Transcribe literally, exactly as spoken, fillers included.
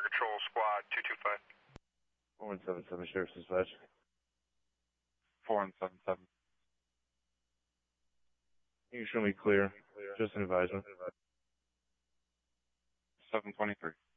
Patrol Squad two two five. four one seven seven, Sheriff's Dispatch. four one seven seven. You can show me clear. Just an advisement. seven twenty-three.